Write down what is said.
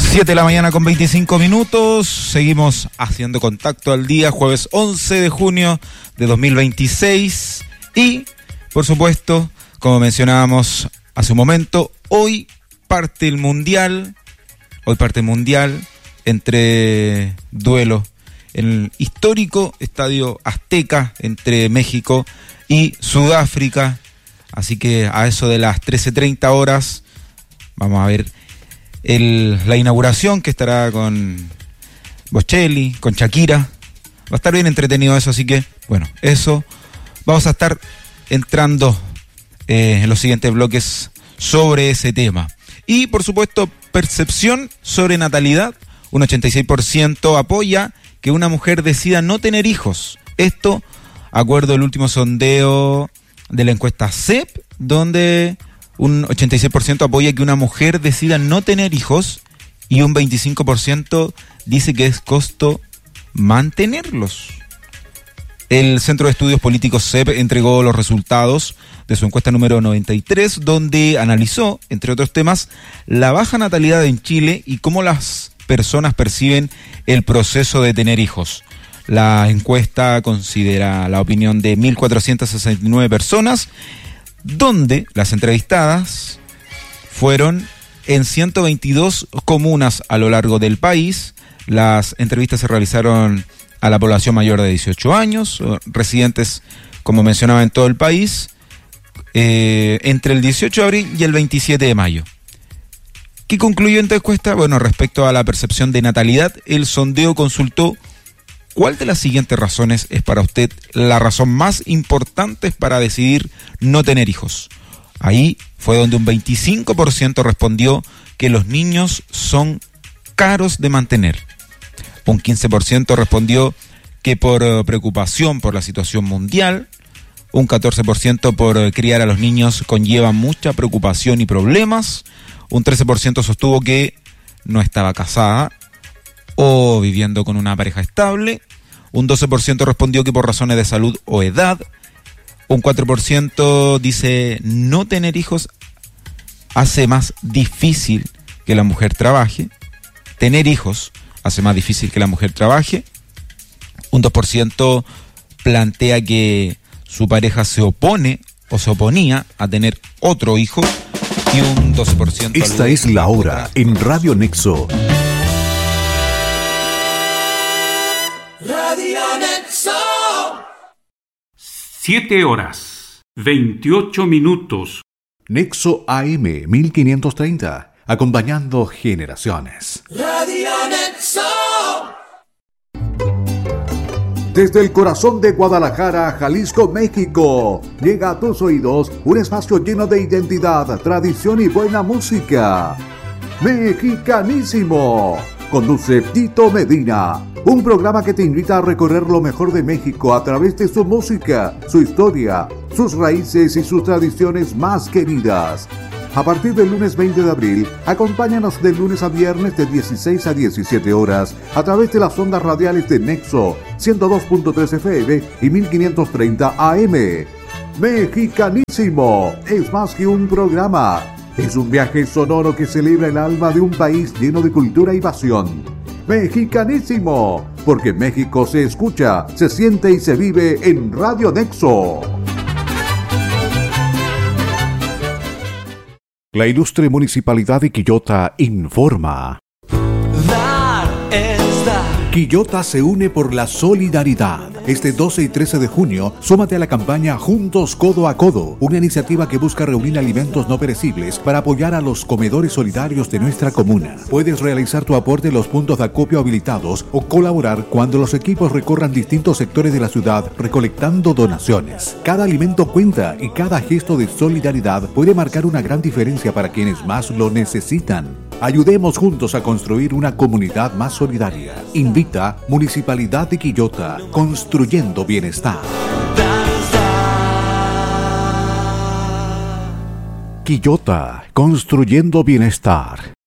7 de la mañana con 25 minutos. Seguimos haciendo contacto al día, jueves 11 de junio de 2026. Y, por supuesto, como mencionábamos hace un momento, hoy parte el Mundial. Hoy parte el Mundial entre duelo en el histórico Estadio Azteca entre México y Sudáfrica. Así que a eso de las 13:30 horas vamos a ver la inauguración, que estará con Bocelli, con Shakira. Va a estar bien entretenido eso, así que bueno, eso vamos a estar entrando en los siguientes bloques sobre ese tema. Y por supuesto, percepción sobre natalidad. Un 86% apoya que una mujer decida no tener hijos. Esto, acuerdo al último sondeo de la encuesta CEP, donde un 86% apoya que una mujer decida no tener hijos y un 25% dice que es costo mantenerlos. El Centro de Estudios Políticos CEP entregó los resultados de su encuesta número 93, donde analizó, entre otros temas, la baja natalidad en Chile y cómo las personas perciben el proceso de tener hijos. La encuesta considera la opinión de 1.469 personas, donde las entrevistadas fueron en 122 comunas a lo largo del país. Las entrevistas se realizaron a la población mayor de 18 años, residentes, como mencionaba, en todo el país, entre el 18 de abril y el 27 de mayo. ¿Qué concluyó esta encuesta? Bueno, respecto a la percepción de natalidad, el sondeo consultó ¿cuál de las siguientes razones es para usted la razón más importante para decidir no tener hijos? Ahí fue donde un 25% respondió que los niños son caros de mantener. Un 15% respondió que por preocupación por la situación mundial. Un 14% por criar a los niños conlleva mucha preocupación y problemas. Un 13% sostuvo que no estaba casada o viviendo con una pareja estable. Un 12% respondió que por razones de salud o edad. Un 4% dice no tener hijos hace más difícil que la mujer trabaje. Tener hijos hace más difícil que la mujer trabaje. Un 2% plantea que su pareja se opone o se oponía a tener otro hijo. Y un 12%... Esta es la hora en Radio Nexo. Radio Nexo. 7 horas, 28 minutos. Nexo AM 1530, acompañando generaciones. Radio Nexo. Desde el corazón de Guadalajara, Jalisco, México, llega a tus oídos un espacio lleno de identidad, tradición y buena música. Mexicanísimo. Conduce Tito Medina, un programa que te invita a recorrer lo mejor de México a través de su música, su historia, sus raíces y sus tradiciones más queridas. A partir del lunes 20 de abril, acompáñanos de lunes a viernes de 16 a 17 horas a través de las ondas radiales de Nexo 102.3 FM y 1530 AM. Mexicanísimo es más que un programa. Es un viaje sonoro que celebra el alma de un país lleno de cultura y pasión. Mexicanísimo, porque México se escucha, se siente y se vive en Radio Nexo. La ilustre Municipalidad de Quillota informa. Dar es dar. Quillota se une por la solidaridad. Este 12 y 13 de junio, súmate a la campaña Juntos Codo a Codo, una iniciativa que busca reunir alimentos no perecibles para apoyar a los comedores solidarios de nuestra comuna. Puedes realizar tu aporte en los puntos de acopio habilitados o colaborar cuando los equipos recorran distintos sectores de la ciudad recolectando donaciones. Cada alimento cuenta y cada gesto de solidaridad puede marcar una gran diferencia para quienes más lo necesitan. Ayudemos juntos a construir una comunidad más solidaria. Invita Municipalidad de Quillota, construyendo bienestar. Quillota, construyendo bienestar.